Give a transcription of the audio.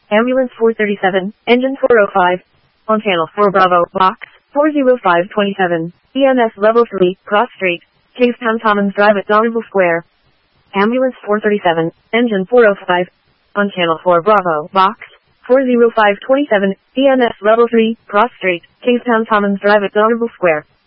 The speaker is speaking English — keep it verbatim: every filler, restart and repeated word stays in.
Ambulance four thirty-seven, engine four oh five. On channel four Bravo, box four oh five twenty-seven. E M S level three, cross street, Kingstown Commons Drive at Donegal Square. Ambulance four thirty-seven, engine four oh five. On channel four Bravo, box four oh five twenty-seven. E M S level three, cross street, Kingstown Commons Drive at Donegal Square.